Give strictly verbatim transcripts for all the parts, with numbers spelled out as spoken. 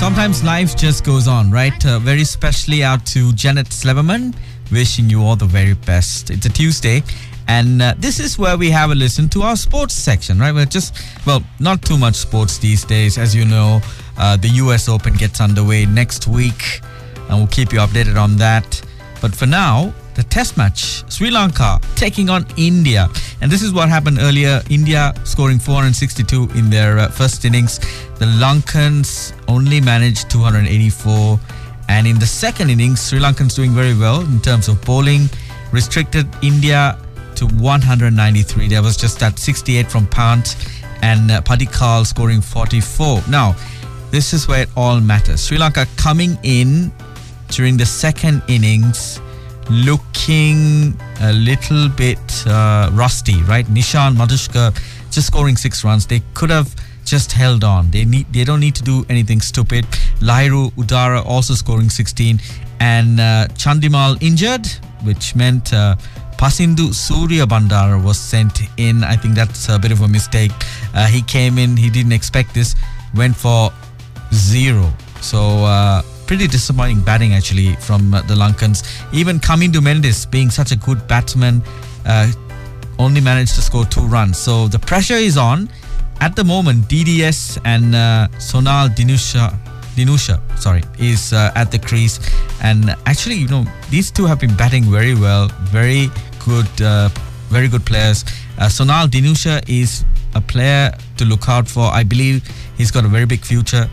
sometimes life just goes on, right? Uh, very specially out to Janet Sleverman, wishing you all the very best. It's a Tuesday, and uh, this is where we have a listen to our sports section, right? We're just, well, not too much sports these days. As you know, uh, the U S Open gets underway next week, and we'll keep you updated on that. But for now, the test match, Sri Lanka taking on India. And this is what happened earlier. India scoring four hundred sixty-two in their uh, first innings. The Lankans only managed two hundred eighty-four. And in the second innings, Sri Lankans doing very well in terms of bowling. Restricted India to one hundred ninety-three. There was just that sixty-eight from Pant and uh, Padikkal scoring forty-four. Now, this is where it all matters. Sri Lanka coming in during the second innings, looking a little bit uh, rusty, right? Nishan Madhushka just scoring six runs. They could have just held on. They need. They don't need to do anything stupid. Lahiru Udara also scoring sixteen, and uh, Chandimal injured, which meant uh, Pasindu Surya Bandara was sent in. I think that's a bit of a mistake. Uh, he came in. He didn't expect this. Went for zero. So. Uh, Pretty disappointing batting actually from uh, the Lankans. Even Kamindu Mendes, being such a good batsman, uh, only managed to score two runs. So the pressure is on. At the moment, D D S and uh, Sonal Dinusha, Dinusha, sorry, is uh, at the crease. And actually, you know, these two have been batting very well. Very good, uh, very good players. Uh, Sonal Dinusha is a player to look out for. I believe he's got a very big future.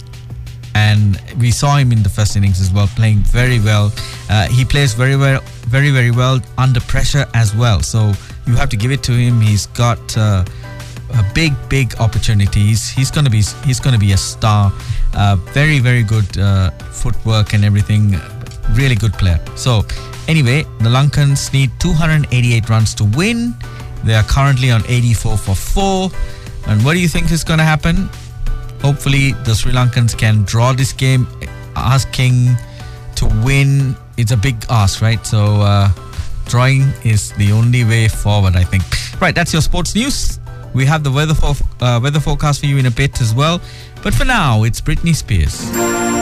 And we saw him in the first innings as well, playing very well. Uh, he plays very well, very, very well under pressure as well. So you have to give it to him. He's got uh, a big, big opportunities. He's gonna be, he's gonna be a star. Uh, very, very good uh, footwork and everything. Really good player. So anyway, the Lankans need two hundred eighty-eight runs to win. They are currently on eighty-four for four. And what do you think is gonna happen? Hopefully, the Sri Lankans can draw this game. Asking to win, it's a big ask, right? So, uh, drawing is the only way forward, I think. Right, that's your sports news. We have the weather, for, uh, weather forecast for you in a bit as well. But for now, it's Britney Spears.